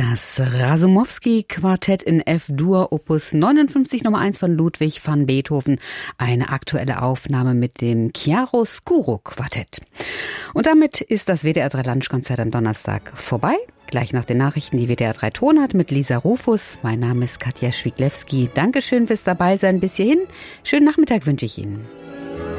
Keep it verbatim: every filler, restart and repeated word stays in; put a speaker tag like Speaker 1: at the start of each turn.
Speaker 1: Das Rasumowski-Quartett in F-Dur, Opus neunundfünfzig Nummer eins von Ludwig van Beethoven. Eine aktuelle Aufnahme mit dem Chiaroscuro-Quartett. Und damit ist das W D R drei Lunchkonzert am Donnerstag vorbei. Gleich nach den Nachrichten die W D R drei Tonart mit Lisa Rufus. Mein Name ist Katja Schwiglewski. Dankeschön fürs Dabeisein bis hierhin. Schönen Nachmittag wünsche ich Ihnen.